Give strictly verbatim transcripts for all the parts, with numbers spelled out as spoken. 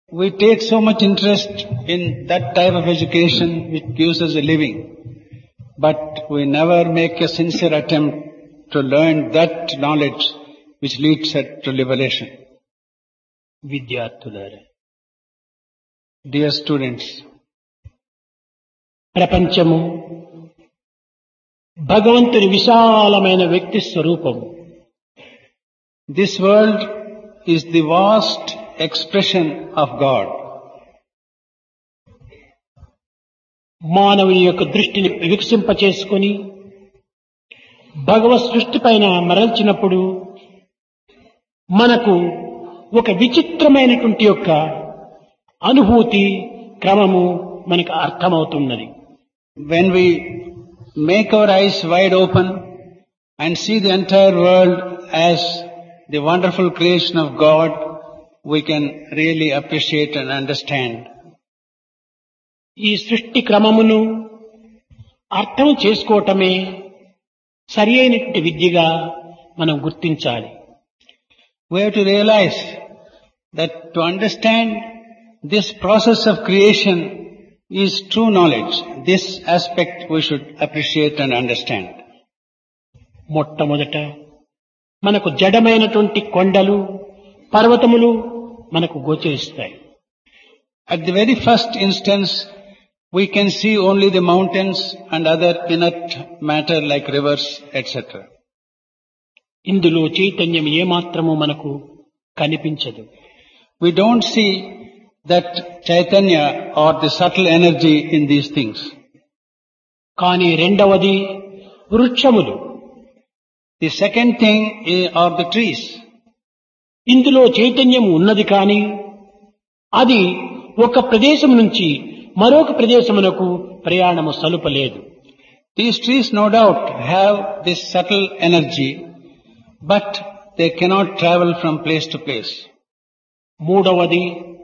We take so much interest in that type of education which gives us a living, but we never make a sincere attempt to learn that knowledge which leads us to liberation. విద్యార్థులారా, Dear students, ప్రపంచము భగవంతుని విశాలమైన వ్యక్తి స్వరూపము. this world is the vast expression of God. మానవుని యొక్క దృష్టిని వికసింపచేసుకొని భగవత్ సృష్టి పైన మరల్చినప్పుడు మనకు ఒక విచిత్రమైనటువంటి యొక్క అనుభూతి క్రమము మనకు అర్థమవుతున్నది. When we make our eyes wide open and see the entire world as the wonderful creation of God, we can really appreciate and understand. ఈ సృష్టి క్రమమును అర్థం చేసుకోవటమే సరి అయినటువంటి విద్యగా మనం గుర్తించాలి. We have to realize that to understand this process of creation is true knowledge. This aspect we should appreciate and understand. మొట్టమొదట మనకు జడమైనటువంటి కొండలు పర్వతములు మనకు గోచరిస్తాయి. At the very first instance, we can see only the mountains and other inert matter like rivers, et cetera. ఇందులో చైతన్యం ఏమాత్రము మనకు కనిపించదు. We don't see that Chaitanya or the subtle energy in these things. కానీ రెండవది వృక్షములు. The second thing is- are the trees. ఇందులో చైతన్యం ఉన్నది కానీ అది ఒక ప్రదేశం నుంచి మరొక ప్రదేశమునకు ప్రయాణము సలుపలేదు. These trees no doubt have this subtle energy, but they cannot travel from place to place. మూడవది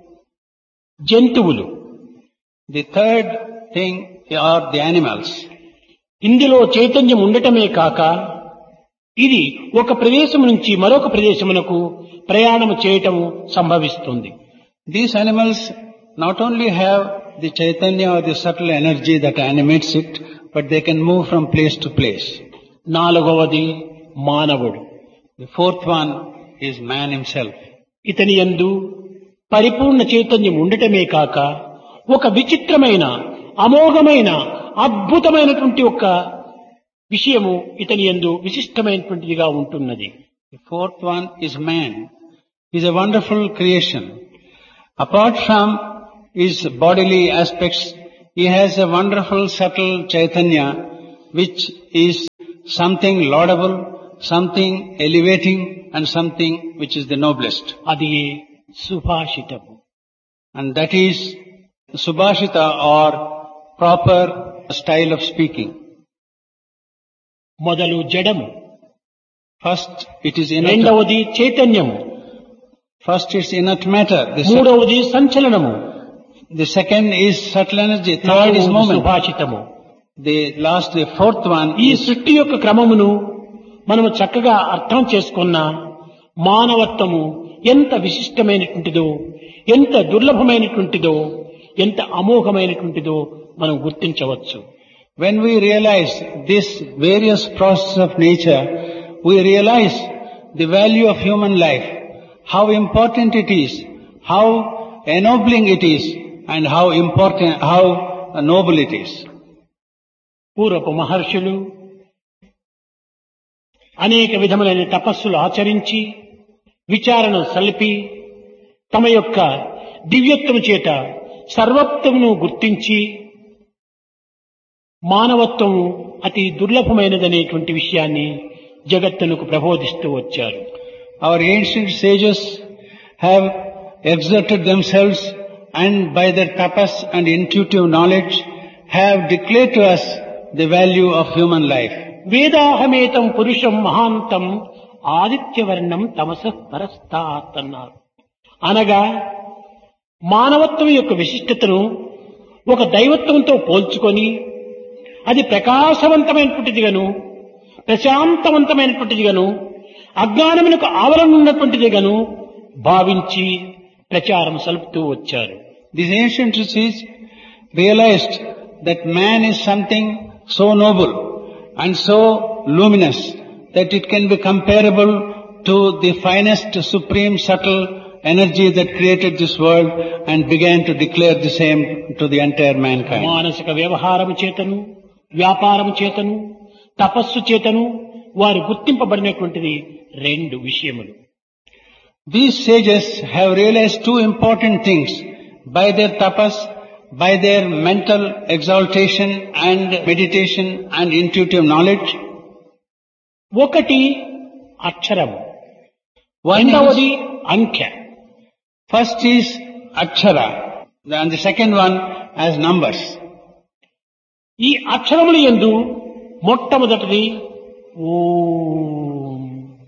జంతువులు. The third thing are the animals. ఇందులో చైతన్యం ఉండటమే కాక ఇది ఒక ప్రదేశం నుంచి మరొక ప్రదేశమునకు ప్రయాణము చేయటము సంభవిస్తుంది. These animals not only have the Chaitanya or the subtle energy that animates it, but they can move from place to place. నాలుగవది మానవుడు. The fourth one is man himself. ఇతని యందు పరిపూర్ణ చైతన్యం ఉండటమే కాక ఒక విచిత్రమైన అమోఘమైన అద్భుతమైనటువంటి ఒక విషయము ఇతని యందు విశిష్టమైనటువంటిదిగా ఉంటున్నది. The fourth one is man. He is a wonderful creation. Apart from his bodily aspects, he has a wonderful subtle Chaitanya which is something laudable, something elevating and something which is the noblest. అది సుభాషితము. And that is Subhashita or proper style of speaking. మొదలు జడము, First it is inert, రెండవది చైతన్యము, first it's inert matter, the, sec- మూడవది సంచలనము, the second is subtle energy, third is నాలుగవది movement, సుభాషితము. the last, the fourth one ఈ is, సృష్టి యొక్క క్రమమును మనము చక్కగా అర్థం చేసుకున్న మానవత్వము ఎంత విశిష్టమైనటువంటిదో, ఎంత దుర్లభమైనటువంటిదో, ఎంత అమోఘమైనటువంటిదో మనం గుర్తించవచ్చు. when we realize this various process of nature, we realize the value of human life, how important it is, how ennobling it is, and how important, how noble it is. పూర్వపు మహర్షులు అనేక విధములైన తపస్సులు ఆచరించి విచారణ సలిపి తమ యొక్క దివ్యత్వము చేత సర్వత్వమును గుర్తించి మానవత్వము అతి దుర్లభమైనదనేటువంటి విషయాన్ని జగత్తునకు ప్రబోధిస్తూ వచ్చారు. Our ancient sages have exerted themselves and by their tapas and intuitive knowledge have declared to us the value of human life. వేదాహమేతం పురుషం మహాంతం ఆదిత్యవర్ణం తమసః పరస్తాత్ అన్నారు. అనగా మానవత్వం యొక్క విశిష్టతను ఒక దైవత్వంతో పోల్చుకొని అది ప్రకాశవంతమైనటువంటిదిగాను, ప్రశాంతవంతమైనటువంటిదిగాను, అజ్ఞానమునకు ఆవరణ ఉన్నటువంటిదిగాను భావించి ప్రచారం సలుపుతూ వచ్చారు. These ancient rishis realized that man is something so noble and so luminous that it can be comparable to the finest, supreme, subtle energy that created this world, and began to declare the same to the entire mankind. మానసిక వ్యవహారము చేతను, వ్యాపారము చేతను, తపస్సు చేతను వారు గుర్తింపబడినటువంటిది రెండు విషయములు. These sages have realized two important things by their tapas, by their mental exaltation and meditation and intuitive knowledge. ఒకటి అక్షరము, One రెండవది is, అంకె. first is Akshara and the second one as numbers. ఈ అక్షరముల యందు మొట్టమొదటిది ఓం.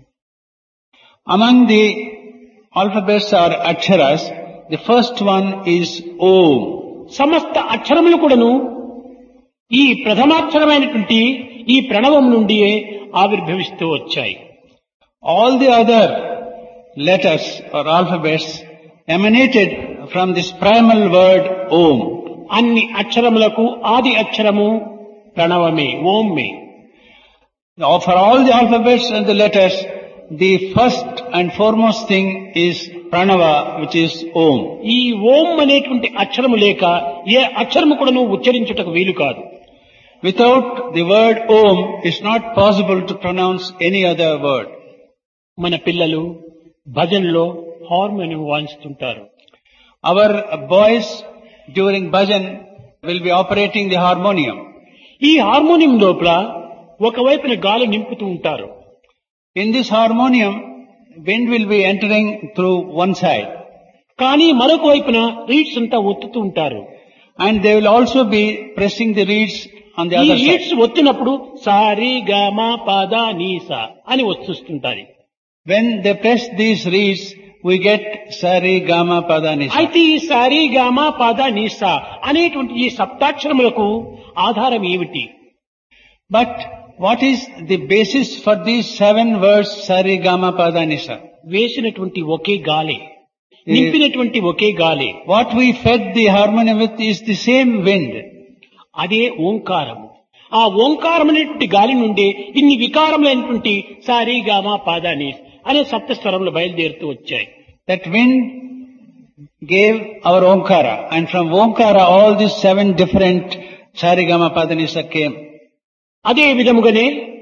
Among the alphabets or Aksharas, the first one is Om. సమస్త అక్షరములు కూడాను ఈ ప్రథమాక్షరమైనటువంటి ఈ ప్రణవం నుండియే ఆవిర్భవిస్తూ వచ్చాయి. All the other letters or alphabets emanated from this primal word Om. అన్ని అక్షరములకు ఆది అక్షరము ప్రణవమే, ఓంమే. Now, for all the alphabets and the letters, the first and foremost thing is Pranava, which is Om. ఈ ఓం అనేటువంటి అక్షరము లేక ఏ అక్షరము కూడాను ఉచ్చరించుటకు వీలు కాదు. Without the word Om, it's not possible to pronounce any other word. మన పిల్లలు భజనలో harmonium వాయిస్తుంటారు. Our boys during bhajan will be operating the harmonium. ఈ హార్మోనియం లోపల ఒకవైపున గాలి నింపుతూ ఉంటారు. In this harmonium, wind will be entering through one side, కానీ మరొక వైపున రీడ్స్ అంతా ఒత్తుతూ ఉంటారు. and they will also be pressing the reeds on the ఈ other side. రీడ్స్ ఒత్తినప్పుడు సారి గమ పద నీసా అని వస్తుంటాయి. When they press these reeds, we get Sari, Gama, Pada, Nisa. అయితే ఈ సారి గమ పద నీసా అనేటువంటి ఈ సప్తాక్షరములకు ఆధారం ఏమిటి? But what is the basis for these seven words Sari, Gama, Pada, Nisa? వేసినటువంటి ఒకే గాలి, నింపినటువంటి ఒకే గాలి. What we fed the harmonium with is the same wind. అదే ఓంకారము. ఆ ఓంకారం అనేటువంటి గాలి నుండి ఇన్ని వికారములైనటువంటి సారి గామ పాదాని అనే సప్తస్వరములు బయలుదేరుతూ వచ్చాయి. That wind gave our Omkara, and from Omkara all these seven different Sari, Gama, Pada, Nisa came. అదే విధముగానే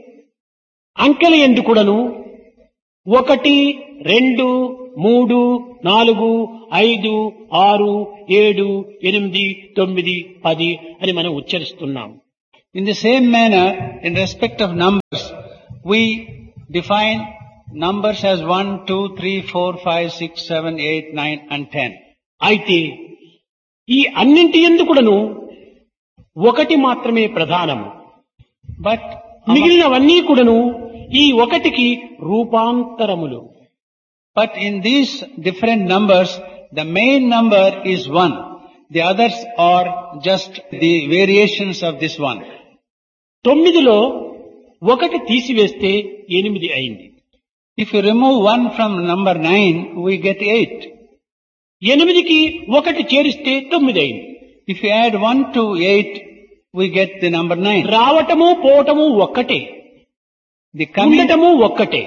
అంకెల యందు కూడాను ఒకటి, రెండు, మూడు, నాలుగు, ఐదు, ఆరు, ఏడు, ఎనిమిది, తొమ్మిది, పది అని మనం ఉచ్చరిస్తున్నాం. In the same manner, in respect of numbers, we define numbers as one, two, three, four, five, six, seven, eight, nine and ten. అయితే ఈ అన్నింటి యందు కూడాను ఒకటి మాత్రమే ప్రధానము. But మిగిలినవన్నీ కూడాను ఈ ఒకటికి రూపాంతరములు. But in these different numbers, the main number is one. The others are just the variations of this one. తొమ్మిదిలో ఒకటి తీసివేస్తే ఎనిమిది అయింది. If you remove one from number nine, we get eight. ఎనిమిదికి ఒకటి చేరిస్తే తొమ్మిది అయింది. If you add one to eight, we get the number nine. రావటము పోవటము ఒక్కటే, The coming, ఉండటము ఒక్కటే.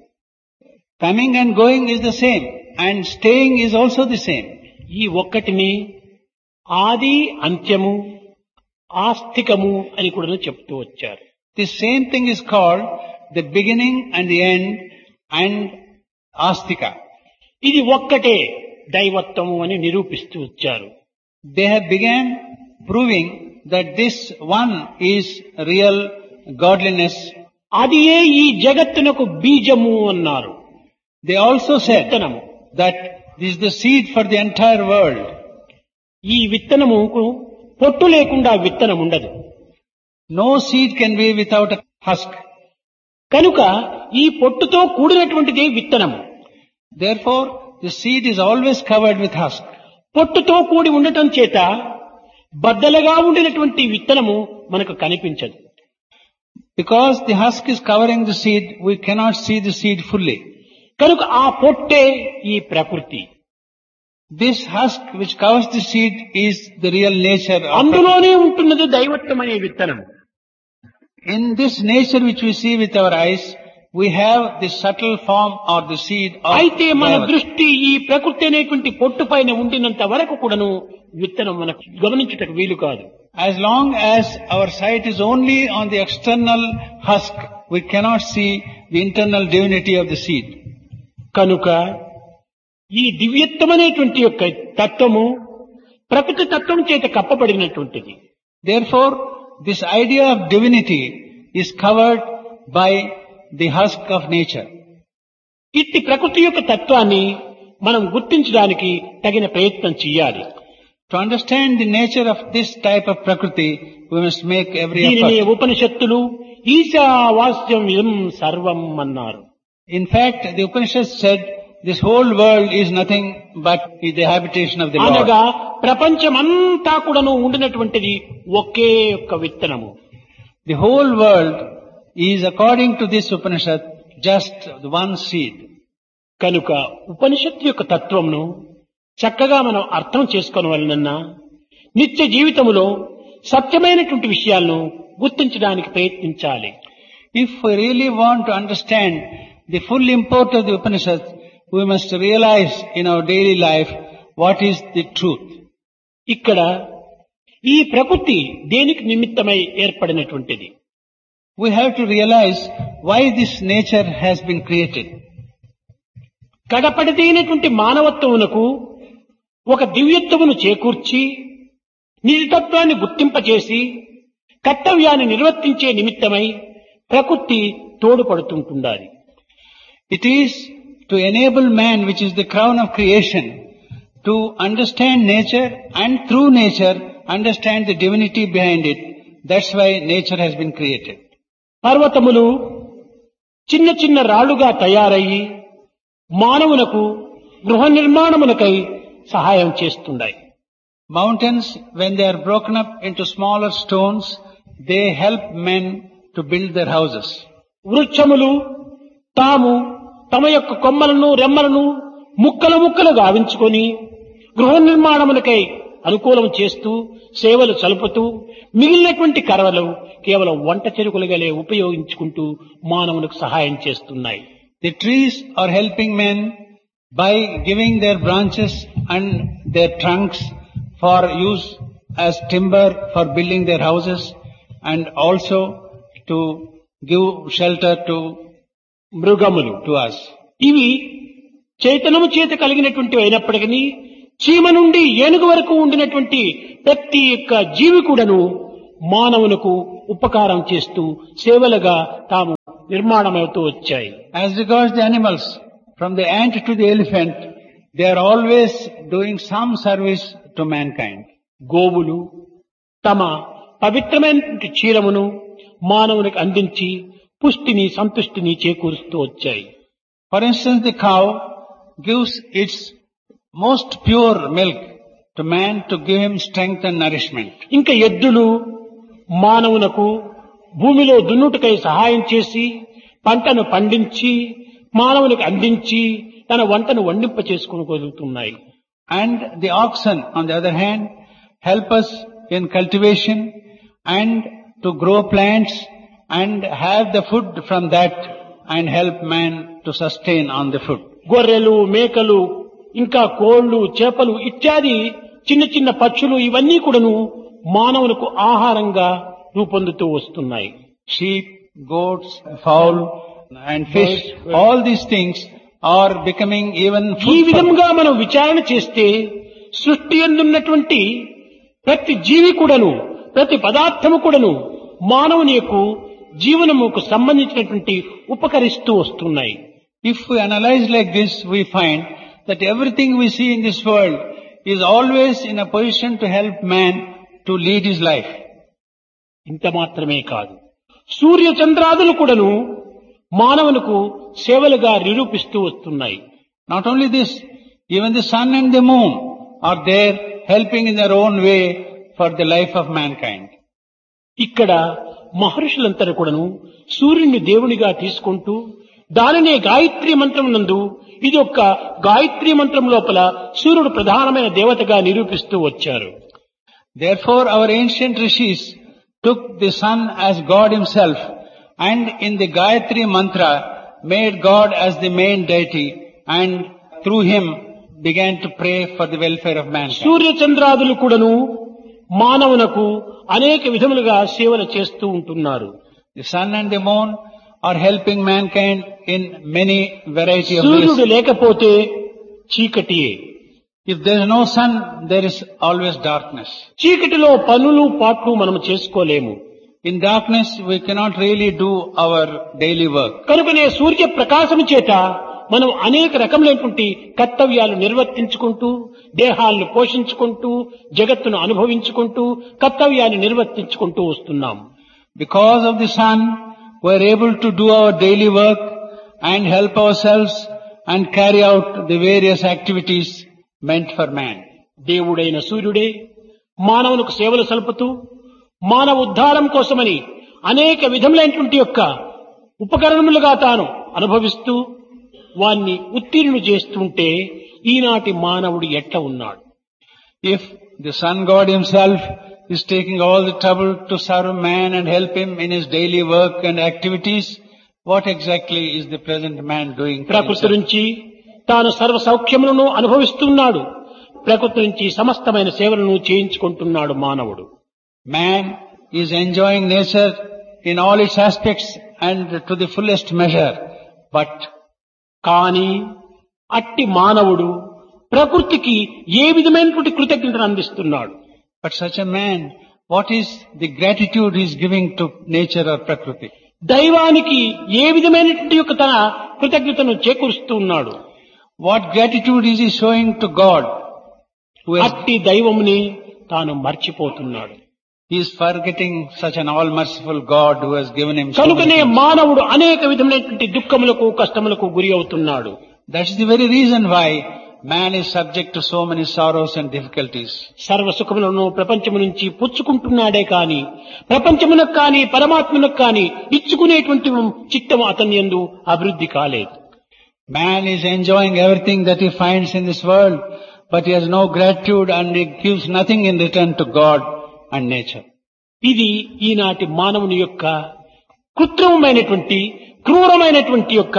coming and going is the same, and staying is also the same. ఈ ఒక్కటిని ఆది అంత్యము, ఆస్తికము అని కూడా చెప్తూ వచ్చారు. The same thing is called the beginning and the end and astika. ఇది ఒక్కటే దైవత్వము అని నిరూపిస్తూ వచ్చారు. They have began proving that this one is real godliness. అదియే ఈ జగత్తునకు బీజము అన్నారు. They also said విత్తనము. that this is the seed for the entire world. ఈ విత్తనముకు పొట్టు లేకుండా విత్తనం ఉండదు. No seed can be without a husk. కనుక ఈ పొట్టుతో కూడినటువంటిదే విత్తనము. Therefore, the seed is always covered with husk. పొట్టుతో కూడి ఉండటం చేత బద్దలుగా ఉండినటువంటి విత్తనము మనకు కనిపించదు. Because the husk is covering the seed, we cannot see the seed fully. కనుక ఆ పొట్టే ఈ ప్రకృతి. This husk which covers the seed is the real nature of అందులోనే ఉంటున్నది దైవత్వం అనే విత్తనం. In this nature which we see with our eyes, we have the subtle form or the seed of అయితే మన Daivatvam. దృష్టి ఈ ప్రకృతి అనేటువంటి పొట్టు పైన ఉండినంత వరకు కూడాను విత్తనం మనకు గమనించుటకు వీలు కాదు. As long as our sight is only on the external husk, we cannot see the internal divinity of the seed. కనుక ఈ దివ్యత్వం అనేటువంటి యొక్క తత్వము ప్రకృతి తత్వం చేత కప్పబడినటువంటిది. Therefore, this idea of divinity is covered by the husk of nature. ఇట్టి ప్రకృతి యొక్క తత్వాన్ని మనం గుర్తించడానికి తగిన ప్రయత్నం చేయాలి. To understand the nature of this type of Prakriti, we must make every దీనిని effort. ఉపనిషత్తులు ఈశావాస్యం ఇదం సర్వం అన్నారు. In fact, the Upanishad said, this whole world is nothing but the habitation of the Lord. అనగా ప్రపంచమంతా కూడాను ఉండినటువంటిది ఒకే ఒక్క విత్తనము. The whole world is, according to this Upanishad, just one seed. కనుక ఉపనిషత్తు యొక్క తత్వంను చక్కగా మనం అర్థం చేసుకోవాలన్నా నిత్య జీవితంలో సత్యమైనటువంటి విషయాలను గుర్తించడానికి ప్రయత్నించాలి. If we really want to understand the full import of the Upanishad, we must realize in our daily life what is the truth. ఇక్కడ ఈ ప్రకృతి దేనికి నిమిత్తమై ఏర్పడినటువంటిది. We have to realize why this nature has been created. కడపడిదైనటువంటి మానవత్వమునకు ఒక దివ్యత్వమును చేకూర్చి నిజతత్వాన్ని గుర్తింపచేసి కర్తవ్యాన్ని నిర్వర్తించే నిమిత్తమై ప్రకృతి తోడుపడుతుంటుండాలి. It is to enable man, which is the crown of creation, to understand nature and through nature understand the divinity behind it. That's why nature has been created. పర్వతములు చిన్న చిన్న రాళ్లుగా తయారయ్యి మానవులకు గృహ నిర్మాణములకై సహాయం చేస్తున్నాయి. Mountains, when they are broken up into smaller stones, they help men to build their houses. వృక్షములు తాము తమ యొక్క కొమ్మలను రెమ్మలను ముక్కలు ముక్కలు గావించుకొని గృహ నిర్మాణములకై అనుకూలం చేస్తూ సేవలు సలుపుతూ మిగిలినటువంటి కర్రలు కేవలం వంట చెరుకులుగానే ఉపయోగించుకుంటూ మానవులకు సహాయం చేస్తున్నాయి. The trees are helping men by giving their branches and their trunks for use as timber for building their houses and also to give shelter to మృగములు to us. ఇవి చైతన్యము చేత కలిగినటువంటి అయినప్పటికీ చీమ నుండి ఏనుగు వరకు ఉండినటువంటి ప్రతి యొక్క జీవి కూడాను మానవులకు ఉపకారం చేస్తూ సేవలుగా తాము నిర్మాణమవుతూ వచ్చాయి. As regards the animals, from the ant to the elephant, they are always doing some service to mankind. గోవులు తమ పవిత్రమైనటువంటి క్షీరమును మానవునికి అందించి పుష్టిని సంతుష్టిని చేకూరుస్తూ వచ్చాయి. For instance, the cow gives its most pure milk to man to give him strength and nourishment. ఇంకా ఎద్దులు మానవునకు భూమిలో దున్నుటకై సహాయం చేసి పంటను పండించి మానవునికి అందించి తన వంటను వండింప చేసుకోగలుగుతున్నాయి. And the oxen, on the other hand, help us in cultivation and to grow plants and have the food from that and help man to sustain on the food. గొర్రెలు మేకలు ఇంకా కోళ్లు చేపలు ఇత్యాది చిన్న చిన్న పక్షులు ఇవన్నీ కూడాను మానవులకు ఆహారంగా రూపొందుతూ వస్తున్నాయి. Sheep, goats, fowl and fish, all these things are becoming even ఈ food for విధంగా మనం విచారణ చేస్తే సృష్టి యందున్నటువంటి ప్రతి జీవి కూడాను ప్రతి పదార్థము కూడాను మానవుని యొక్క జీవనముకు సంబంధించినటువంటి ఉపకరిస్తూ వస్తున్నాయి. If we analyze like this, we find that everything we see in this world is always in a position to help man to lead his life. ఇంత మాత్రమే కాదు, సూర్య చంద్రాదులు కూడాను మానవులకు సేవలుగా నిరూపిస్తూ వస్తున్నాయి. Not only this, even the sun and the moon are there helping in their own way for the life of mankind. ఇక్కడ మహర్షులంతా కూడాను సూర్యుని దేవునిగా తీసుకుంటూ దానినే గాయత్రి మంత్రం నందు ఇది ఒక్క గాయత్రీ మంత్రం లోపల సూర్యుడు ప్రధానమైన దేవతగా నిరూపిస్తూ వచ్చారు. Therefore our ancient rishis took the sun as God himself and in the Gayatri mantra made God as the main deity and through him began to pray for the welfare of mankind. సూర్య చంద్రాదులు కూడాను మానవునకు అనేక విధములుగా సేవలు చేస్తూ ఉంటున్నారు. The sun and the moon are helping mankind in many variety of ways. సూర్యుడు లేకపోతే చీకటియే. If there is no sun, there is always darkness. చీకటిలో పనులు పాట్లు మనం చేసుకోలేము. In darkness, we cannot really do our daily work. కనుకనే సూర్య ప్రకాశం చేత మనం అనేక రకములైనటువంటి కర్తవ్యాలు నిర్వర్తించుకుంటూ దేహాలను పోషించుకుంటూ జగత్తును అనుభవించుకుంటూ కర్తవ్యాన్ని నిర్వర్తించుకుంటూ వస్తున్నాం. Because of the sun, we are able to do our daily work and help ourselves and carry out the various activities meant for man. దేవుడైన సూర్యుడే మానవునికి సేవలు సల్పుతూ మానవ ఉద్ధారం కోసమని అనేక విధములైనటువంటి యొక్క ఉపకరణములుగా తాను అనుభవిస్తూ వాన్ని ఉత్తీర్ణులు చేస్తుంటే ఈనాటి మానవుడు ఎట్లా ఉన్నాడు? If the sun god himself is taking all the trouble to serve man and help him in his daily work and activities, what exactly is the present man doing for ప్రకృతి himself? నుంచి తాను సర్వ సౌఖ్యములను అనుభవిస్తున్నాడు. ప్రకృతి నుంచి సమస్తమైన సేవలను చేయించుకుంటున్నాడు మానవుడు. Man is enjoying nature in all its aspects and to the fullest measure, but కానీ అట్టి మానవుడు ప్రకృతికి ఏ విధమైనటువంటి కృతజ్ఞతను అందిస్తున్నాడు? but such a man, what is the gratitude he is giving to nature or prakriti? దైవానికి ఏ విధమైనటువంటి యొక్క తన కృతజ్ఞతను చేకూరుస్తూ ఉన్నాడు? What gratitude is he showing to God? Who has, అట్టి దైవముని తాను మర్చిపోతున్నాడు. he is forgetting such an all-merciful God who has given him so many కనుకనే things. మానవుడు అనేక విధమైనటువంటి దుఃఖములకు కష్టములకు గురి అవుతున్నాడు. That is the very reason why man is subject to so many sorrows and difficulties. సర్వ సుఖములను ప్రపంచము నుంచి పుచ్చుకుంటున్నాడే కాని ప్రపంచమునకు కాని పరమాత్మనకు కాని ఇచ్చుకునేటువంటి చిత్తము అతని యందు అభివృద్ధి కాలేదు. Man is enjoying everything that he finds in this world, but he has no gratitude and he gives nothing in return to God and nature. ఇది ఈనాటి మానవుని యొక్క కృత్రిమమైనటువంటి క్రూరమైనటువంటి యొక్క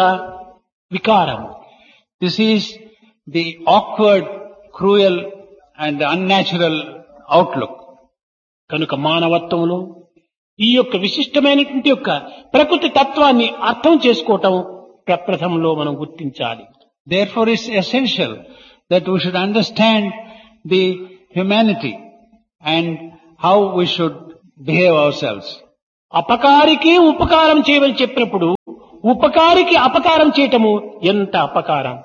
వికారము. This is the awkward, cruel and unnatural outlook. కనుక మానవత్వంలో ఈ యొక్క విశిష్టమైనటువంటి యొక్క ప్రకృతి తత్వాన్ని అర్థం చేసుకోవటం ప్రప్రథంలో మనం గుర్తించాలి. Therefore it's essential that we should understand the humanity and how we should behave ourselves. అపకారికి ఉపకారం చేయమని చెప్పినప్పుడు ఉపకారికి అపకారం చేయటము ఎంత అపకారం.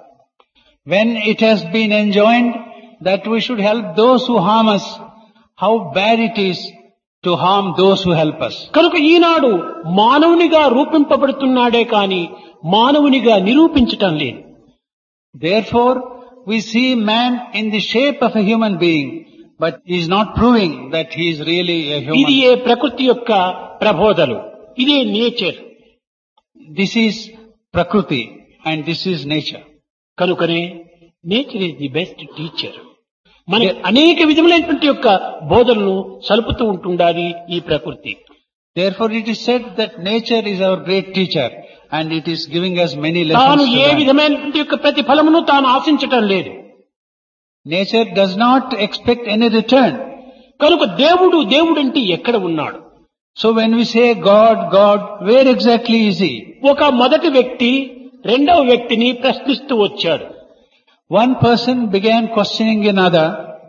When it has been enjoined that we should help those who harm us, how bad it is to harm those who help us. కనుక ఈనాడు మానవునిగా రూపింపబడుతున్నాడే కాని మానవునిగా నిరూపించటం లేదు. Therefore we see man in the shape of a human being, but he is not proving that he is really a human. ఇది ఏ ప్రకృతి యొక్క ప్రబోధలు, ఇదే nature. This is Prakriti and this is nature. కనుకనే nature is the best teacher. మనకి అనేక విధములైనటువంటి యొక్క బోధనలు సలుపుతూ ఉంటుండాలి ఈ ప్రకృతి. Therefore it is said that nature is our great teacher and it is giving us many తాను lessons to ఏ learn. విధమైనటువంటి యొక్క ప్రతిఫలమును తాను ఆశించటం లేదు. Nature does not expect any return. కనుక దేవుడు దేవుడంటే ఎక్కడ ఉన్నాడు? So when we say God, God, where exactly is he? ఒక మొదటి వ్యక్తి రెండవ వ్యక్తిని ప్రశ్నిస్తూ వచ్చాడు. One person began questioning another.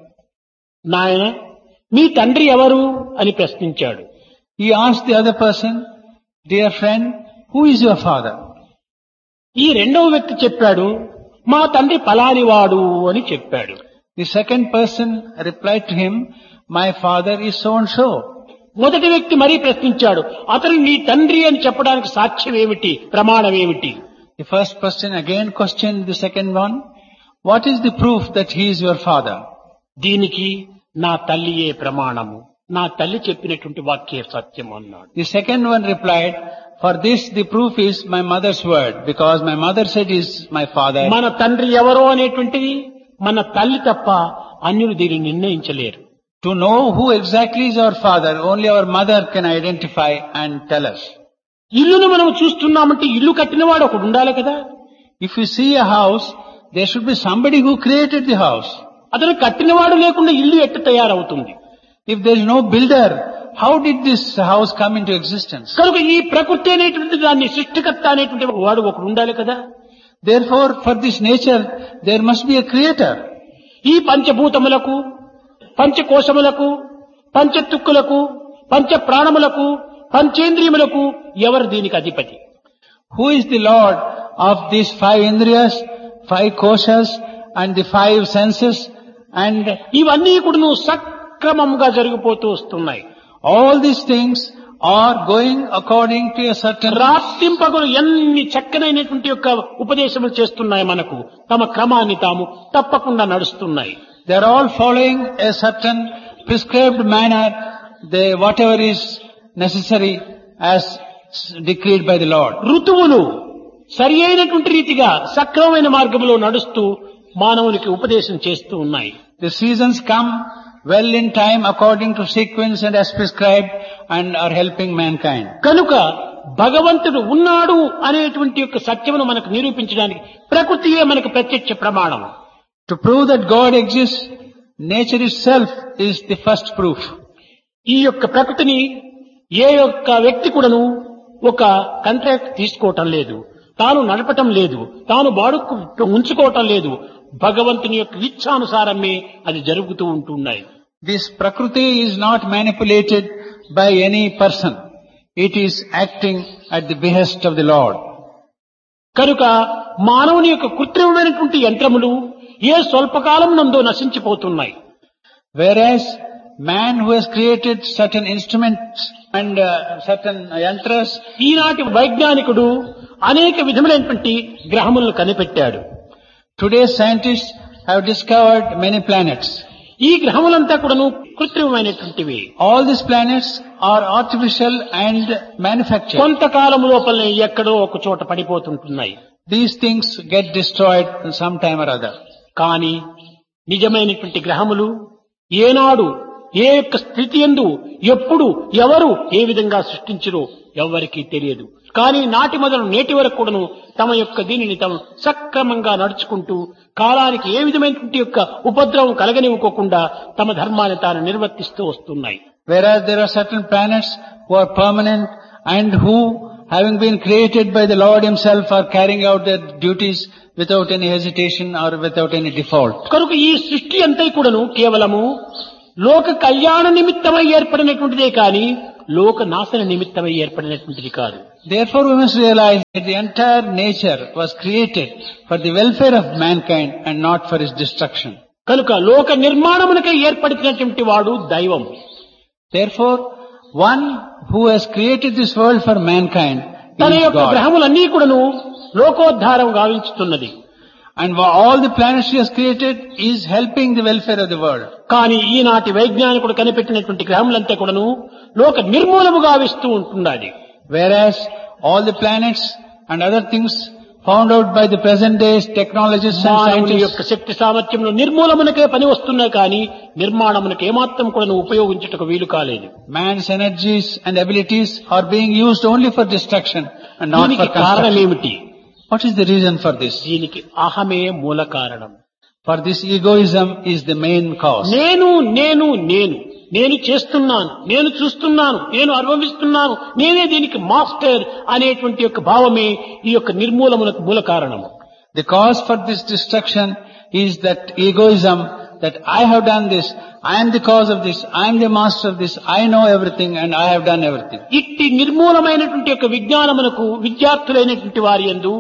నాయన మీ తండ్రి ఎవరు అని ప్రశ్నించాడు. He asked the other person, dear friend, who is your father? ఈ రెండవ వ్యక్తి చెప్పాడు, మా తండ్రి పలానివాడు అని చెప్పాడు. The second person replied to him, my father is so and so. మొదటి వ్యక్తి మరీ ప్రశ్నించాడు, అతను నీ తండ్రి అని చెప్పడానికి సాక్ష్యం ఏమిటి, ప్రమాణం ఏమిటి? The first person again questioned the second one, what is the proof that he is your father? దీనికి నా తల్లియే ప్రమాణము, నా తల్లి చెప్పినటువంటి వాక్యే సత్యం అన్నాడు. The second one replied, For this the proof is my mother's word, because my mother said is my father. మన తండ్రి ఎవరో అనేటువంటిది మన తల్లి తప్ప అన్యులు దీనిని నిర్ణయించలేరు. To know who exactly is our father, only our mother can identify and tell us. ఇల్లును మనం చూస్తున్నామంటే ఇల్లు కట్టినవాడు ఒకడు ఉండాలి కదా. If you see a house, there should be somebody who created the house. అతను కట్టినవాడు లేకుండా ఇల్లు ఎట్ట తయారవుతుంది? If there is no builder, how did this house come into existence? కనుక ఈ ప్రకృతి అనేటువంటి దాన్ని సృష్టికర్త అనేటువంటి వాడు ఒకడు ఉండాలి కదా. Therefore, for this nature, there must be a creator. ఈ పంచభూతములకు, పంచకోశములకు, పంచతుక్కులకు, పంచ ప్రాణములకు, పంచేంద్రియములకు ఎవరు దీనికి అధిపతి? Who is the Lord of these five indriyas, five koshas and the five senses? And ఇవన్నీ కూడా సక్రమంగా జరిగిపోతూ వస్తున్నాయి. all these things are going according to a certain రాత్రింపగలు ఎన్ని చక్కనైనటువంటి యొక్క ఉపదేశములు చేస్తున్నాయి మనకు. తమ క్రమాన్ని తాము తప్పకుండా నడుస్తున్నాయి. They are all following a certain prescribed manner, they, whatever is necessary as decreed by the Lord. ఋతువులు సరి అయినటువంటి రీతిగా సక్రమమైన మార్గంలో నడుస్తూ మానవునికి ఉపదేశం చేస్తూ ఉన్నాయి. The seasons come well in time according to sequence and as prescribed and are helping mankind. కనుక భగవంతుడు ఉన్నాడు అనేటువంటి యొక్క సత్యమును మనకు నిరూపించడానికి ప్రకృతియే మనకు ప్రత్యక్ష ప్రమాణం. To prove that God exists, nature itself is the first proof. ఈ యొక్క ప్రకృతిని ఏ యొక్క వ్యక్తి కూడాను ఒక కాంట్రాక్ట్ తీసుకోవటం లేదు, తాను నడపటం లేదు, తాను బాడుకు ఉంచుకోవటం లేదు. భగవంతుని యొక్క ఇచ్ఛానుసారమే అది జరుగుతూ ఉంటున్నాయి. This Prakriti is not manipulated by any person. It is acting at the behest of the Lord. కనుక మానవుని యొక్క కృత్రిమమైనటువంటి యంత్రములు ఏ స్వల్పకాలం నందో నశించిపోతున్నాయి. Whereas man who has created certain instruments and uh, certain yantras, ఈనాటి వైజ్ఞానికుడు అనేక విధములైనటువంటి గ్రహములను కనిపెట్టాడు. today's scientists have discovered many planets. ఈ గ్రహములంతా కూడాను కృత్రిమమైనటువంటివి. All these planets are artificial and manufactured. కొంతకాలం లోపలనే ఎక్కడో ఒక చోట పడిపోతుంటున్నాయి. These things get destroyed some time or other. కానీ నిజమైనటువంటి గ్రహములు ఏనాడు ఏ యొక్క స్థితి యందు ఎప్పుడు ఎవరు ఏ విధంగా సృష్టించరో ఎవ్వరికీ తెలియదు. కానీ నాటి మొదలు నేటి వరకు కూడాను తమ యొక్క దీనిని తమ సక్రమంగా నడుచుకుంటూ కాలానికి ఏ విధమైనటువంటి యొక్క ఉపద్రవం కలగనివ్వకోకుండా తమ ధర్మాన్ని తాను నిర్వర్తిస్తూ వస్తున్నాయి. Whereas there are certain planets who are permanent and who, having been created by the Lord himself, are carrying out their duties without any hesitation or without any default. కనుక ఈ సృష్టి అంతా కూడాను కేవలము లోక కళ్యాణ నిమిత్తమై ఏర్పడినటువంటిదే కానీ లోక నాశన నిమిత్తమై ఏర్పడినటువంటిది కాదు. Therefore we must realize that the entire nature was created for the welfare of mankind and not for its destruction. కనుక లోక నిర్మాణమునకై ఏర్పడినటువంటి వాడు దైవం. Therefore one who has created this world for mankind తన is యొక్క God. గ్రహములన్నీ కూడాను లోకోద్ధారం గావించుతున్నది. And all the planets he has created is helping the welfare of the world. కానీ ఈనాటి వైజ్ఞానికుడు కనిపెట్టినటువంటి గ్రహములంతా కూడాను లోక నిర్మూలము గావిస్తూ ఉంటున్నది. Whereas all the planets and other things found out by the present days technologists and మానవుని scientists, యొక్క శక్తి సామర్థ్యంలో నిర్మూలమునకే పని వస్తున్నాయి కానీ నిర్మాణమునకు ఏమాత్రం కూడా ఉపయోగించుటకు వీలు కాలేదు. man's energies and abilities are being used only for destruction and not దీనికి for కారణం construction. ఏమిటి? What is the reason for this? దీనికి అహమే మూల కారణం. For this egoism is the main cause. నేను నేను నేను నేను చేస్తున్నాను, నేను చూస్తున్నాను, నేను అనుభవిస్తున్నాను, నేనే దీనికి మాస్టర్ అనేటువంటి యొక్క భావమే ఈ యొక్క నిర్మూలమునకు మూల కారణము. The cause for this destruction is that egoism, that I have done this, I am the cause of this, I am the master of this, I know everything and I have done everything. ఇట్టి నిర్మూలమైనటువంటి యొక్క విజ్ఞానమునకు విద్యార్థులైనటువంటి వారి యందు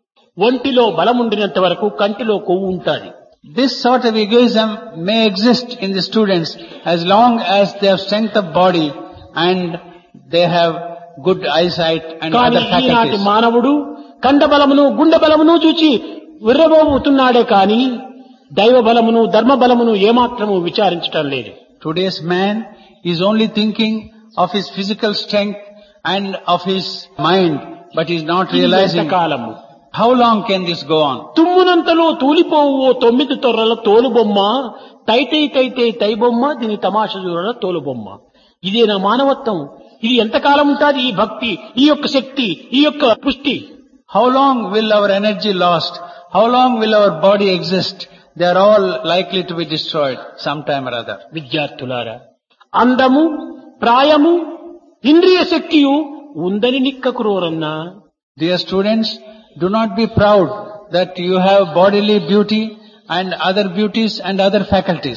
ఒంటిలో బలముండినంత వరకు కంటిలో కొవ్వు ఉంటాది. This sort of egoism may exist in the students as long as they have strength of body and they have good eyesight and కానీ other ఈనాటి faculties. మానవుడు కండ బలమును గుండె బలమును చూచి విర్రబోతున్నాడే కానీ దైవ బలమును ధర్మ బలమును ఏమాత్రము విచారించటం లేదు. Today's man is only thinking of his physical strength and of his mind, but he is not ఇది realizing. ఎంతకాలము? How long can this go on? తుమ్మునంతలో తూలిపోవు ఓ తొమ్మిది తొర్రల తోలుబొమ్మ, తైతై తైతై తైబొమ్మ, దీని తమాష చూడల తోలుబొమ్మ. ఇదే నా మానవత్వం. ఇది ఎంతకాలం ఉంటుంది ఈ భక్తి, ఈ యొక్క శక్తి, ఈ యొక్క పుష్టి? How long will our energy lost? How long will our body exist? They are all likely to be destroyed sometime or other. విద్యార్థులారా, అందము, ప్రాయము, ఇంద్రియ శక్తియు ఉందని నిక్కకురోరన్నా. Dear students, do not be proud that you have bodily beauty and other beauties and other faculties.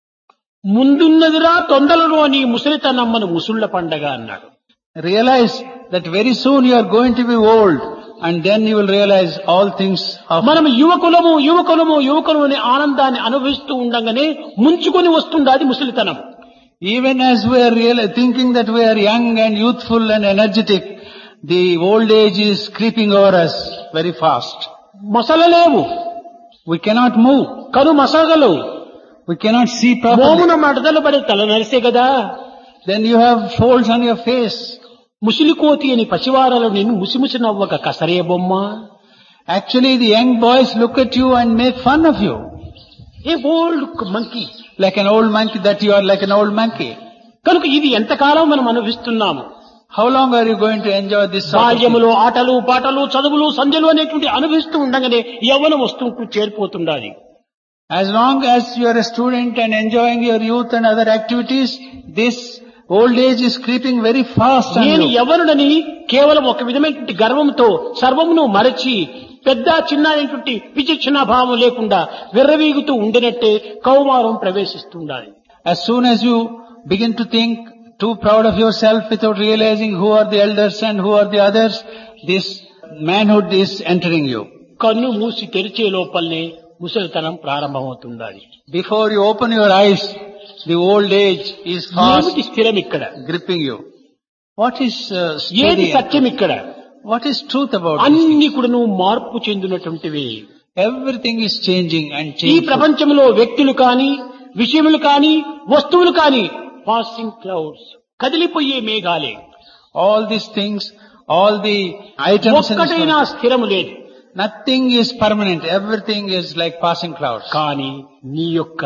ముందున్నదిరా తొందరలో అని ముసలితనమ్మను ముసుళ్ల పండగ అన్నాడు. Realize that very soon you are going to be old, and then you will realize all things of. మనం యువకులము యువకులము యువకులు అనే ఆనందాన్ని అనుభవిస్తూ ఉండగానే ముంచుకొని వస్తుంది అది ముసలితనం. Even as we are real, thinking that we are young and youthful and energetic, the old age is creeping over us very fast. మసలలేవు, We cannot move. కను మసగలు, We cannot see properly. మోమున మడతలు పడి తల నరిసే కదా. Then you have folds on your face. ముసిలికోతి అని పసివారలో నిన్ను ముసిముసి నవ్వక కసరే బొమ్మ. Actually, the young boys look at you and make fun of you. A old monkey. Like an old monkey, that you are like an old monkey. కనుక ఇది ఎంతకాలం మనం అనుభవిస్తున్నాము? How long are you going to enjoy this sort of thing? బాల్యములో ఆటలు పాటలు చదువులు సంధ్యలు అనేటువంటి అనుభవిస్తూ ఉండగానే యవ్వనం వస్తూ చేరిపోతుండాలి. As long as you are a student and enjoying your youth and other activities, this old age is creeping very fast on నేను you. యవ్వనుడని కేవలం ఒక విధమైనటువంటి గర్వంతో సర్వమును మరచి పెద్ద చిన్న అనేటువంటి విచక్షణ భావం లేకుండా విర్రవీగుతూ ఉండినట్టే కౌమారం ప్రవేశిస్తుండాలి. As soon as you begin to think too proud of yourself without realizing who are the elders and who are the others, this manhood is entering you. కన్ను మూసి తెరిచే లోపలనే ముసలితనం ప్రారంభమవుతుండాలి. Before you open your eyes, the old age is ఏమిటి fast స్థిరం ఇక్కడ? gripping you. What is uh, ఏది steady? సత్యం ఇక్కడ? What is truth about this? అన్ని కూడా నువ్వు మార్పు చెందినటువంటివి. Everything is changing and ఈ changing. ప్రపంచంలో వ్యక్తులు కాని, విషయములు కాని, వస్తువులు కాని passing clouds, కదిలిపోయే మేఘాలే. All these things, all the items in this ఒక్కటైనా world, స్థిరము లేదు. nothing is permanent. Everything is like passing clouds. కానీ నీ యొక్క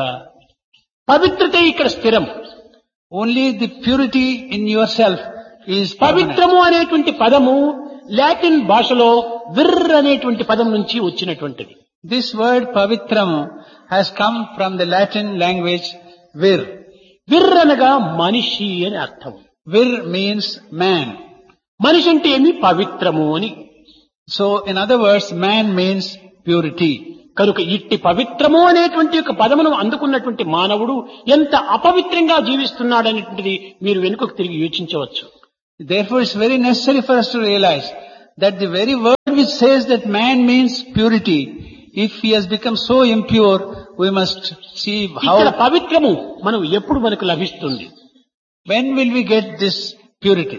పవిత్రత ఇక్కడ స్థిరం. Only the purity in yourself is permanent. పవిత్రము అనేటువంటి పదము లాటిన్ భాషలో విర్ అనేటువంటి పదం నుంచి వచ్చినటువంటిది. This word pavitram has come from the Latin language vir. విర్ అనగా మనిషి అని అర్థం. Vir means man. మనిషి అంటే ఏమి? పవిత్రము అని. So in other words, man means purity. కనుక ఇట్టి పవిత్రము అనేటువంటి యొక్క పదమును అందుకున్నటువంటి మానవుడు ఎంత అపవిత్రంగా జీవిస్తున్నాడనేటువంటిది మీరు వెనుకకు తిరిగి యోచించవచ్చు. Therefore it's very necessary for us to realize that the very word which says that man means purity, if he has become so impure, we must see ఇక్కడ how, పవిత్రము మనం ఎప్పుడు మనకు లభిస్తుంది? when will we get this purity?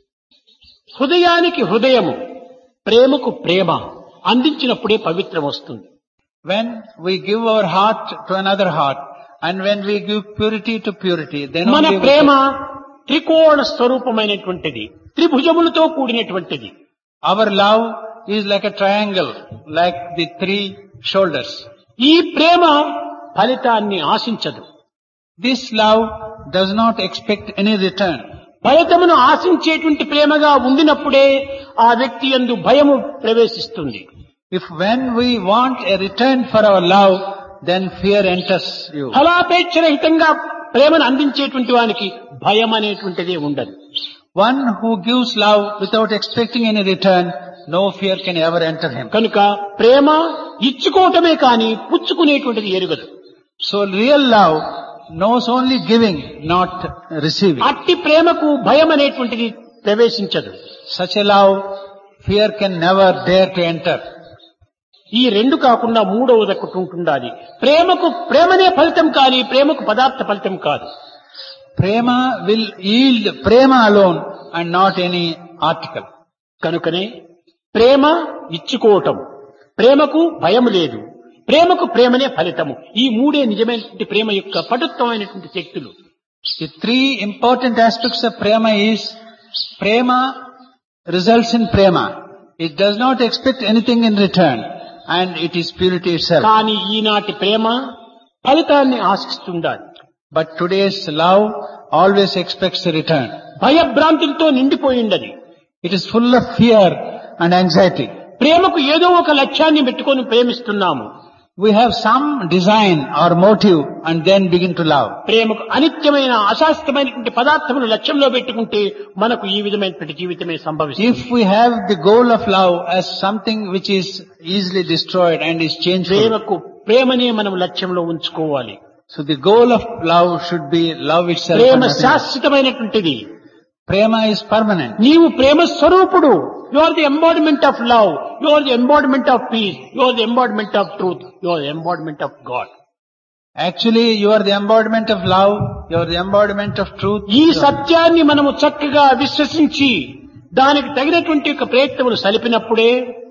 హృదయానికి హృదయము, ప్రేమకు ప్రేమ అందించినప్పుడే పవిత్రం వస్తుంది. When we give our heart to another heart, and when we give purity to purity, then మన only we Prema get- త్రికోణ స్వరూపమైనటువంటిది, త్రిభుజములతో కూడినటువంటిది. our love is like a triangle, like the three shoulders. ఈ ప్రేమ ఫలితాన్ని ఆశించదు. This love does not expect any return. ఫలితమును ఆశించేటువంటి ప్రేమగా ఉండినప్పుడే ఆ వ్యక్తి యందు భయము ప్రవేశిస్తుంది. If when we want a return for our love, then fear enters you. ఫలాపేక్ష రహితంగా ప్రేమను అందించేటువంటి వానికి భయం అనేటువంటిదే ఉండదు. One who gives love without expecting any return, no fear can ever enter him. కనుక ప్రేమ ఇచ్చుకోవటమే కాని పుచ్చుకునేటువంటిది ఎరుగదు. So real love knows only giving, not receiving. అట్టి ప్రేమకు భయం అనేటువంటిది ప్రవేశించదు. Such a love, fear can never dare to enter. ఈ రెండు కాకుండా మూడవది ఒకటి ఉంటుండాలి. ప్రేమకు ప్రేమనే ఫలితం కాని ప్రేమకు పదార్థ ఫలితం కాదు. Prema will yield prema alone and not any article. కనుకనే ప్రేమ ఇచ్చుకోవటం, ప్రేమకు భయం లేదు, ప్రేమకు ప్రేమనే ఫలితము. ఈ మూడే నిజమైనటువంటి ప్రేమ యొక్క పటుత్వమైనటువంటి శక్తులు. The three important aspects of prema is prema results in prema. It does not expect anything in return, and it is purity itself. కానీ ఈనాటి ప్రేమ ఫలితాన్ని ఆశిస్తుండాలి. But today's love always expects a return. భయభ్రాంతులతో నిండిపోయిండది. It is full of fear and anxiety. ప్రేమకు ఏదో ఒక లక్ష్యాన్ని పెట్టుకొని ప్రేమిస్తున్నాము. We have some design or motive and then begin to love. ప్రేమకు అనిత్యమైన అశాస్త్రమైనటువంటి పదార్థములు లక్ష్యంలో పెట్టుకుంటే మనకు ఈ విధమైనటువంటి జీవితమే సంభవిస్తుంది. If we have the goal of love as something which is easily destroyed and is changeful, ప్రేమకు ప్రేమనే మనం లక్ష్యంలో ఉంచుకోవాలి. so the goal of love should be love itself. Prema and nothing else. శాశ్వతమైనటువంటిది. Prema is permanent. నీవు ప్రేమ స్వరూపుడు. You are the embodiment of love. You are the embodiment of piece. You are the embodiment of truth. You are the embodiment of God. Actually, you are the embodiment of love. You are the embodiment of truth. ఈ సత్యాన్ని మనము చక్కగా విశ్వసించి దానికి తగినటువంటి యొక్క ప్రయత్నములు సలిపినప్పుడే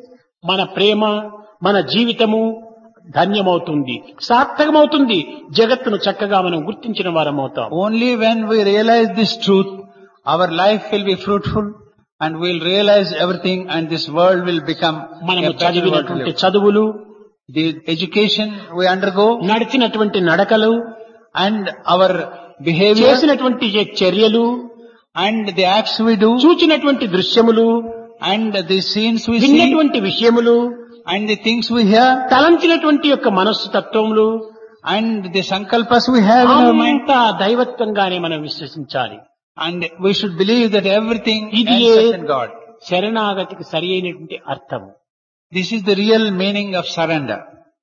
మన ప్రేమ, మన జీవితము ధన్యమవుతుంది, సార్థకమవుతుంది. జగత్తును చక్కగా మనం గుర్తించిన వారం అవుతాం. Only when we realize this truth, our life will be fruitful and we'll realize everything, and this world will become మనము a better world to చదివినటువంటి live. చదువులు, The education we undergo నడిచినటువంటి నడకలు, and our behavior చేసినటువంటి చర్యలు, and the acts we do చూచినటువంటి దృశ్యములు, and the scenes we see విన్నటువంటి విషయములు, and the things we hear తలంచినటువంటి యొక్క మనస్సు తత్వములు, and the sankalpas we have in our mind, అంతా దైవత్వంగానే మనం విశ్వసించాలి. and we should believe that everything ఇది ends up in God. శరణాగతికి సరి అయినటువంటి అర్థము. This is the real meaning of surrender.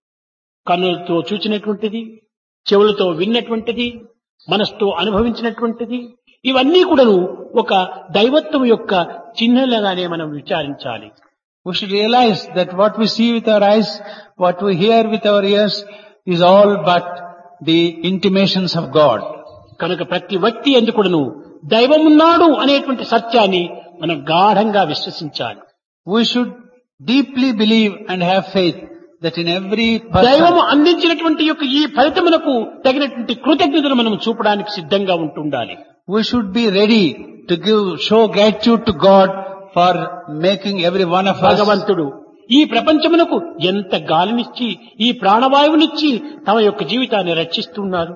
కన్నులతో చూచినటువంటిది, చెవులతో విన్నటువంటిది, మనసుతో అనుభవించినటువంటిది, ఇవన్నీ కూడాను ఒక దైవత్వం యొక్క చిహ్నలుగానే మనం విచారించాలి. We should realize that what we see with our eyes, what we hear with our ears is all but the intimations of God. కనుక ప్రతి వ్యక్తి ఎందుకును దైవమున్నాడు అనేటువంటి సత్యాన్ని మనం గాఢంగా విశ్వసించాలి. We should deeply believe and have faith that in every దైవము person అందించినటువంటి యొక్క ఈ ఫలితమునకు తగినటువంటి కృతజ్ఞతలు మనం చూపడానికి సిద్ధంగా ఉంటుండాలి. we should be ready to give, show gratitude to God for making every one of us. భగవంతుడు ఈ ప్రపంచమునకు ఎంత గాలినిచ్చి, ఈ ప్రాణవాయువునిచ్చి తమ యొక్క జీవితాన్ని రక్షిస్తున్నారు.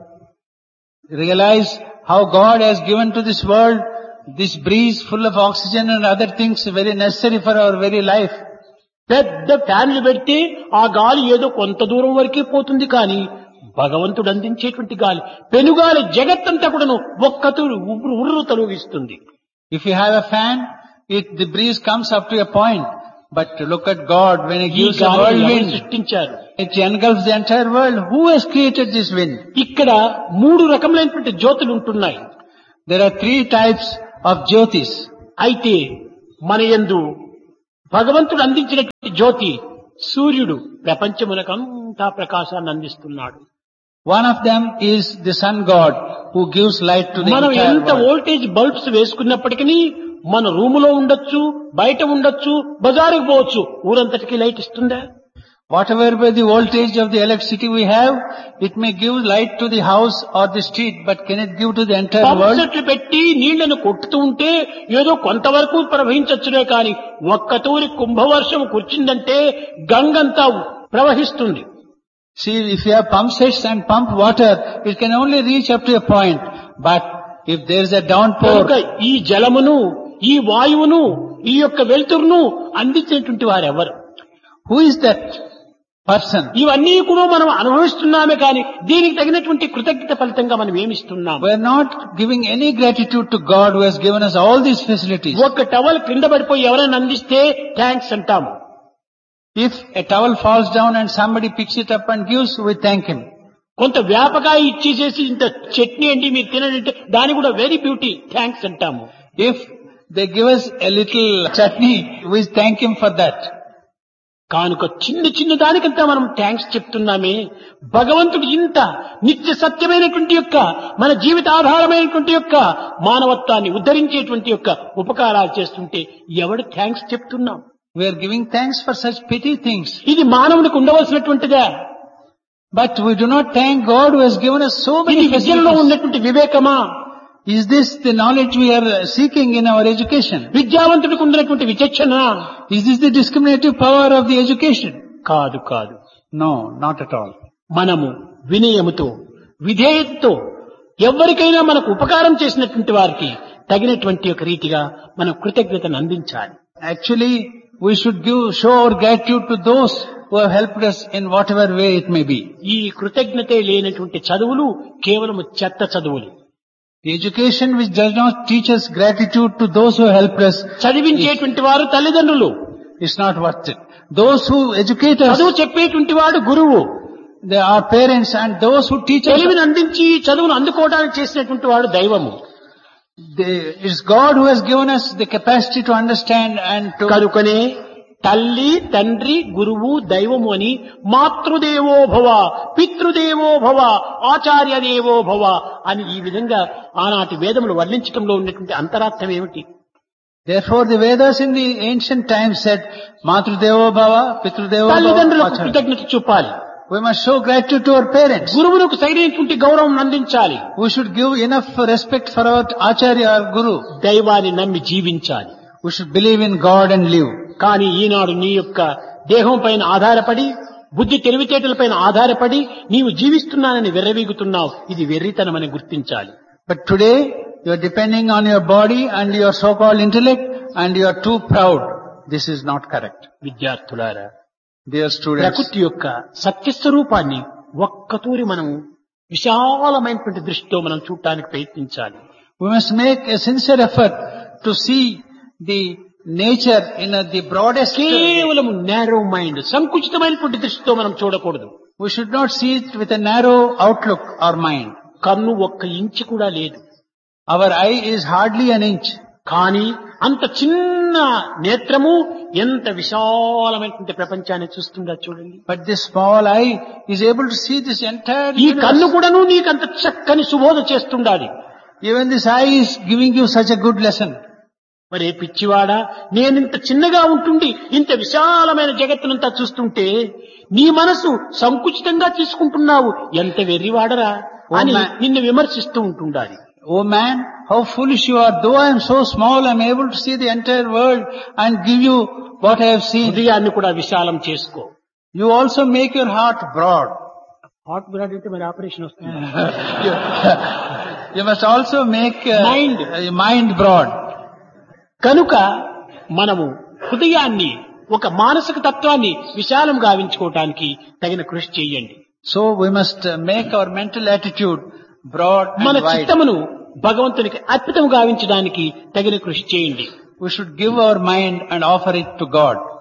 Realize how God has given to this world this breeze full of oxygen and other things very necessary for our very life. పెద్ద ఫ్యాన్లు పెడితే ఆ గాలి ఏదో కొంత దూరం వరకే పోతుంది, కానీ భగవంతుడు అందించేటువంటి గాలి, పెనుగాలి జగత్తంతా కూడాను ఒక్కతూరు ఉర్రు ఉర్రు తొలగిస్తుంది. If you have a fan, it, the breeze comes up to a point. But look at God when He ఈ gives a గాలిని ఎవరు whirlwind. సృష్టించారు? It engulfs the entire world. Who has created this wind? ఇక్కడ మూడు రకములైనటువంటి జ్యోతులు ఉంటున్నాయి. There are three types of jyotis. అయితే మన యందు భగవంతుడు అందించినటువంటి జ్యోతి సూర్యుడు ప్రపంచమునకంతా ప్రకాశాన్ని అందిస్తున్నాడు. One of them is the sun god who gives light to the మనం entire ఎంత world. వోల్టేజ్ బల్బ్స్ వేసుకున్నప్పటికీ మన రూములో ఉండొచ్చు, బయట ఉండొచ్చు, బజారుకు పోవచ్చు, ఊరంతటికి లైట్ ఇస్తుందా? Whatever be the voltage of the electricity we have, it may give light to the house or the street, but can it give to the entire pump world? సెట్లు పెట్టి నీళ్లను కొట్టుతూ ఉంటే ఏదో కొంతవరకు ప్రవహించచ్చునే కానీ ఒక్కతూరి కుంభవర్షం కూర్చుందంటే గంగంతా ప్రవహిస్తుంది. See, if you have pump sets and pump water, it can only reach up to a point. But if there is a downpour, కనుక ఈ జలమును, ఈ వాయువును, ఈ యొక్క వెలుతురును అందించేటువంటి వారు ఎవరు? who is that person? ఇవన్నీ కూడా మనం అనుభవిస్తున్నామే కానీ దీనికి తగినటువంటి కృతజ్ఞత ఫలితంగా మనం ఏమిస్తున్నాం? We are not giving any gratitude to God who has given us all these facilities. ఒక టవల్ క్రింద పడిపోయి ఎవరైనా అందిస్తే థ్యాంక్స్ అంటాము. If a towel falls down and somebody picks it up and gives, we thank him. కొంత వ్యాపకాయ ఇచ్చేసేసి ఇంత చట్నీ అండి మీరు తినండి దాని కూడా వెరీ బ్యూటీ థ్యాంక్స్ అంటాము. If they give us a little chutney, we thank him for that. కానుక చిన్న చిన్న దానికంతా మనం థ్యాంక్స్ చెప్తున్నామే. భగవంతుడు ఇంత నిత్య సత్యమైనటువంటి యొక్క మన జీవిత ఆధారమైనటువంటి యొక్క మానవత్వాన్ని ఉద్ధరించేటువంటి యొక్క ఉపకారాలు చేస్తుంటే ఎవడు థ్యాంక్స్ చెప్తున్నాం? We are giving thanks for such petty things. ఇది మానవునికి ఉండవలసినటువంటిదా? But we do not thank God who has given us so ఇది many విద్యలో facilities. ఉన్నటువంటి వివేకమా? Is this the knowledge we are seeking in our education? విద్యావంతుడికి ఉన్నటువంటి విచక్షణ Is this the discriminative power of the education? కాదు కాదు. No, not at all. మనము వినయముతో విధేయతతో ఎవరికైనా మనకు ఉపకారం చేసినటువంటి వారికి తగినటువంటి ఒక రీతిగా మనం కృతజ్ఞతను అందించాలి. Actually, we should give, show our gratitude to those who have helped us in whatever way it may be. ఈ కృతజ్ఞతే లేనటువంటి చదువులు కేవలం చెత్త చదువులు. The education which does not teach us gratitude to those who helped us చదివించేటువంటి వారు తల్లిదండ్రులు. is not worth it. Those who educate us, చదువు చెప్పేటువంటి వాడు గురువు. they are parents, and those who teach us, తెలివిని అందించి చదువును అందుకోవడానికి చేసినటువంటి వాడు దైవము. they, it's God who has given us the capacity to understand and to... కనుకనే తల్లి తండ్రి గురువు దైవము అని మాతృదేవో భవ పితృదేవో భవ ఆచార్య దేవో భవ అని ఈ విధంగా ఆనాటి వేదములు వర్ణించడంలో ఉన్నటువంటి అంతరార్థం ఏమిటి? Therefore the Vedas in the ancient times said, Matrudevo Bhava, Pitrudevo Bhava, తల్లిదండ్రులకు Acharya. కృతజ్ఞత చూపాలి. We must show gratitude to our parents. గురువులకు సరైనటువంటి గౌరవం అందించాలి. We should give enough respect for our Acharya or Guru. దైవాన్ని నమ్మి జీవించాలి. We should believe in God and live. కానీ ఈనాడు నీ యొక్క దేహం పైన ఆధారపడి బుద్ధి తెలివితేటలపైన ఆధారపడి నీవు జీవిస్తున్నానని వెర్రవీగుతున్నావు. ఇది వెర్రితనమని గుర్తించాలి. But today, you are depending on your body and your so-called intellect, and you are too proud. This is not correct. విద్యార్థులారా, Dear students, ప్రకృతి యొక్క సత్యస్వరూపాన్ని ఒక్కతూరి మనం విశాలమైనటువంటి దృష్టితో మనం చూడటానికి ప్రయత్నించాలి. we must make a sincere effort to see the nature in a, the broadest... కేవలం నేరో మైండ్ సంకుచితమైనటువంటి దృష్టితో మనం చూడకూడదు. We should not see it with a narrow outlook or mind. కన్ను ఒక్క ఇంచు కూడా లేదు. Our eye is hardly an inch. కానీ అంత చిన్న నేత్రము ఎంత విశాలమైనటువంటి ప్రపంచాన్ని చూస్తుందా చూడండి. But this small eye is able to see this entire ఈ universe. కన్ను కూడాను నీకంత చక్కని సుబోధ చేస్తుండాలి. Even this eye is giving you such a good lesson. మరి పిచ్చివాడా, నేనింత చిన్నగా ఉంటుండి ఇంత విశాలమైన జగత్తునంతా చూస్తుంటే నీ మనసు సంకుచితంగా తీసుకుంటున్నావు, ఎంత వెర్రివాడరా అని నిన్ను విమర్శిస్తూ ఉంటుండాలి. Oh man, how foolish you are. Though I am so small, I am able to see the entire world and give you what I have seen. హృదయాన్ని కూడా విశాలం చేసుకో. You also make your heart broad. Heart broad అంటే మరి operation వస్తుంది. you, you must also make uh, Mind. uh, mind broad. కనుక మనము హృదయాన్ని ఒక మానసిక తత్వాన్ని విశాలం గావించుకోవటానికి తగిన కృషి చేయండి. So we must uh, make our mental attitude broad మన and wide. చిత్తమును భగవంతునికి అర్పితం గావించడానికి తగిన కృషి చేయండి. We should give our mind and offer it to God.